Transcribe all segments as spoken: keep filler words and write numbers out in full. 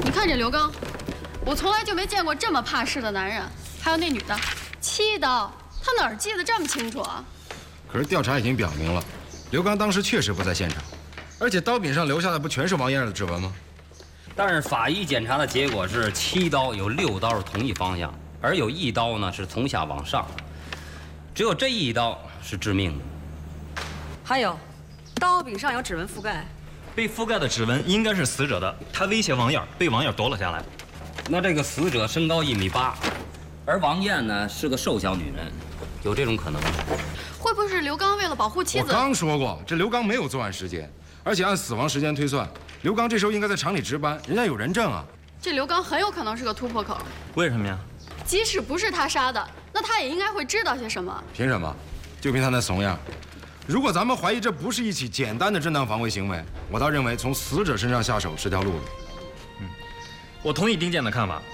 你看这刘刚，我从来就没见过这么怕事的男人。还有那女的，七刀，他哪儿记得这么清楚啊？ 可是调查已经表明了，刘刚当时确实不在现场，而且刀柄上留下的不全是王燕儿的指纹吗？ 但是法医检查的结果是，七刀有六刀是同一方向，而有一刀呢是从下往上，只有这一刀是致命的。 还有，刀柄上有指纹覆盖。 被覆盖的指纹应该是死者的，他威胁王燕，被王燕夺了下来。 那这个死者身高一米八，而王燕呢是个瘦小女人，有这种可能吗？ 会不会是刘刚为了保护妻子？ 我刚说过，这刘刚没有作案时间，而且按死亡时间推算，刘刚这时候应该在厂里值班，人家有人证啊。 这刘刚很有可能是个突破口。 为什么呀？ 即使不是他杀的，那他也应该会知道些什么。 凭什么？就凭他那怂样。 如果咱们怀疑这不是一起简单的正当防卫行为，我倒认为从死者身上下手是条路子。 嗯，我同意丁健的看法。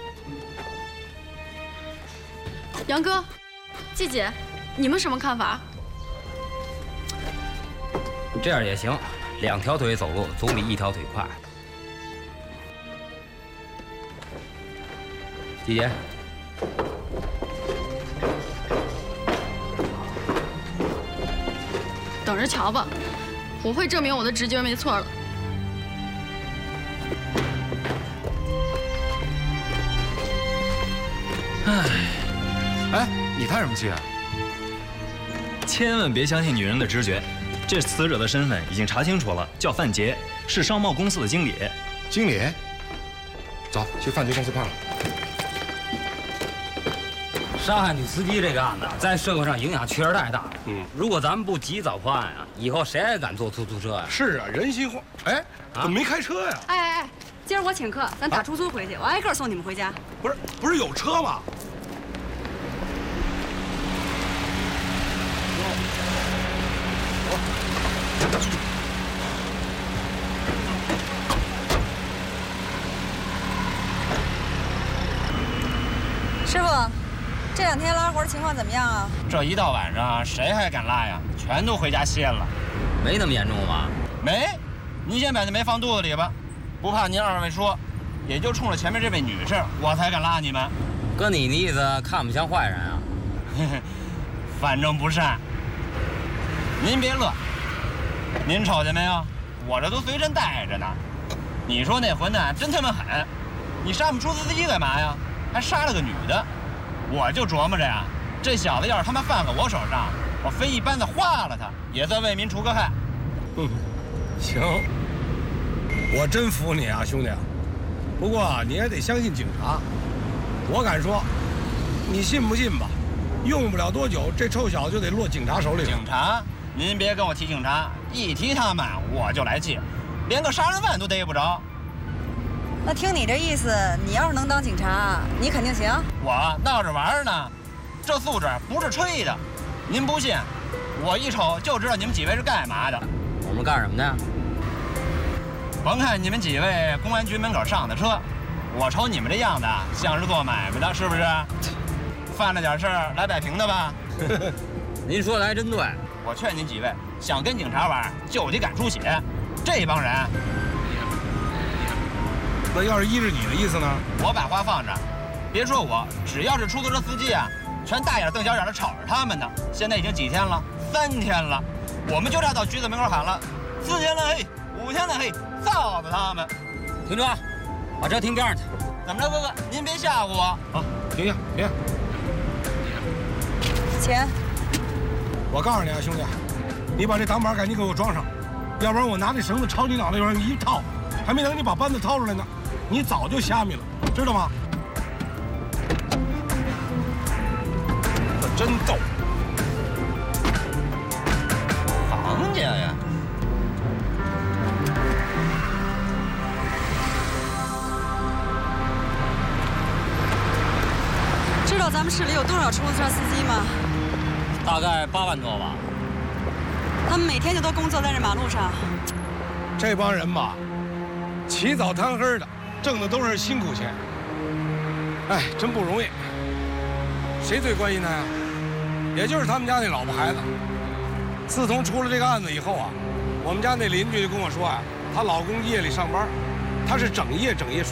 杨哥，季姐，你们什么看法？ 这样也行，两条腿走路总比一条腿快。季姐。 等着瞧吧，我会证明我的直觉没错了。 唉， 哎，你叹什么气啊？ 千万别相信女人的直觉。这死者的身份已经查清楚了，叫范杰，是商贸公司的经理。 经理，走去范杰公司看看。 杀害女司机这个案子在社会上影响确实太大了。嗯，如果咱们不及早破案啊，以后谁还敢坐出租车呀？ 是啊，人心惶。哎，怎么没开车呀？ 哎哎哎，今儿我请客，咱打出租回去，我挨个送你们回家。 不是，不是有车吗？ 师傅。 这两天拉活的情况怎么样啊？ 这一到晚上，谁还敢拉呀？全都回家歇了。 没那么严重吧？ 没，您先把那煤放肚子里吧。不怕您二位说，也就冲着前面这位女士，我才敢拉你们。 哥，你的意思看不像坏人啊？ 反正不善。您别乐，您瞅见没有？我这都随身带着呢。你说那混蛋真他妈狠，你杀我们出租司机干嘛呀？还杀了个女的。 我就琢磨着呀，这小子要是他妈犯了我手上，我非一般的化了他，也算为民除个害。 嗯，行，我真服你啊，兄弟。不过你也得相信警察。我敢说，你信不信吧？用不了多久，这臭小子就得落警察手里。 警察？您别跟我提警察，一提他们我就来气，连个杀人犯都逮不着。 那听你这意思，你要是能当警察，你肯定行。 我闹着玩呢，这素质不是吹的。您不信，我一瞅就知道你们几位是干嘛的。 我们干什么的？ 甭看你们几位公安局门口上的车，我瞅你们这样子像是做买卖的，是不是？犯了点事儿来摆平的吧？ 您说的还真对。 我劝您几位，想跟警察玩，就得敢出血。这帮人。 那要是依着你的意思呢？ 我把话放这，别说我，只要是出租车司机啊，全大眼瞪小眼的吵着他们呢。现在已经几天了，三天了，我们就差到局子门口喊了，四天了嘿，五天了嘿，臊死他们！ 停车，把车停边上去。 怎么着，哥哥？您别吓唬我啊！停下，停下。 钱。 我告诉你啊，兄弟，你把这挡板赶紧给我装上，要不然我拿这绳子朝你脑袋上一套，还没等你把扳子掏出来呢。 你早就虾米了，知道吗？可真逗， 行家呀！ 知道咱们市里有多少出租车司机吗？ 大概八万多吧。 他们每天就都工作在这马路上。 这帮人吧，起早贪黑的。 挣的都是辛苦钱，哎，真不容易。谁最关心他呀？也就是他们家那老婆孩子。自从出了这个案子以后啊，我们家那邻居就跟我说啊，她老公夜里上班，她是整夜整夜睡。